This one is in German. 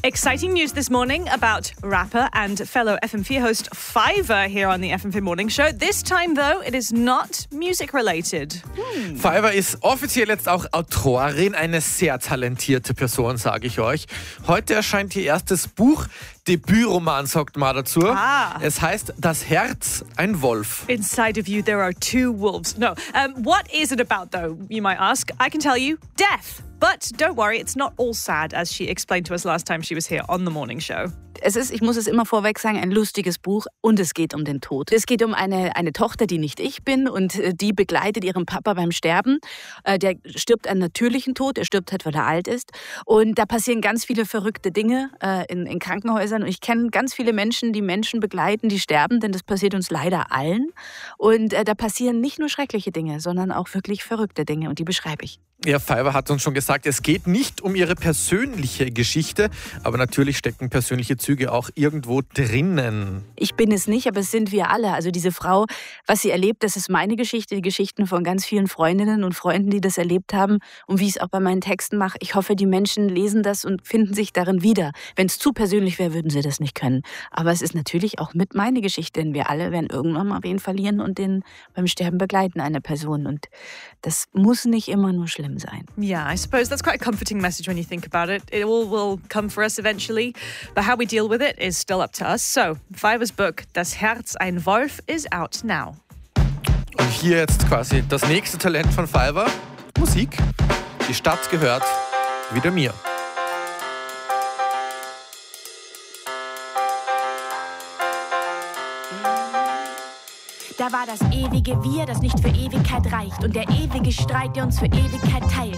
Exciting news this morning about rapper and fellow FM4 host Fiverr here on the FM4 Morning Show. This time, though, it is not music-related. Fiverr ist offiziell jetzt auch Autorin, eine sehr talentierte Person, sage ich euch. Heute erscheint ihr erstes Buch, Debütroman, sagt man dazu. Es heißt Das Herz, ein Wolf. Inside of you there are two wolves. No. What is it about, though, you might ask? I can tell you, death. But don't worry, it's not all sad, as she explained to us last time she was here on the morning show. Es ist, ich muss es immer vorweg sagen, ein lustiges Buch und es geht um den Tod. Es geht um eine Tochter, die nicht ich bin und die begleitet ihren Papa beim Sterben. Der stirbt einen natürlichen Tod, er stirbt halt, weil er alt ist. Und da passieren ganz viele verrückte Dinge in Krankenhäusern. Und ich kenne ganz viele Menschen, die Menschen begleiten, die sterben, denn das passiert uns leider allen. Und da passieren nicht nur schreckliche Dinge, sondern auch wirklich verrückte Dinge und die beschreibe ich. Ja, Fiverr hat uns schon gesagt, es geht nicht um ihre persönliche Geschichte, aber natürlich stecken persönliche Züge auch irgendwo drinnen. Ich bin es nicht, aber es sind wir alle. Also diese Frau, was sie erlebt, das ist meine Geschichte, die Geschichten von ganz vielen Freundinnen und Freunden, die das erlebt haben und wie ich es auch bei meinen Texten mache. Ich hoffe, die Menschen lesen das und finden sich darin wieder. Wenn es zu persönlich wäre, würden sie das nicht können. Aber es ist natürlich auch mit meine Geschichte, denn wir alle werden irgendwann mal wen verlieren und den beim Sterben begleiten, eine Person. Und das muss nicht immer nur schlimm sein. Yeah, I suppose that's quite a comforting message when you think about it. It all will come for us eventually, but how we deal with it is still up to us. So, Fiverr's book, Das Herz, ein Wolf, is out now. Und hier jetzt quasi das nächste Talent von Fiverr, Musik. Die Stadt gehört wieder mir. Da war das ewige Wir, das nicht für Ewigkeit reicht und der ewige Streit, der uns für Ewigkeit teilt.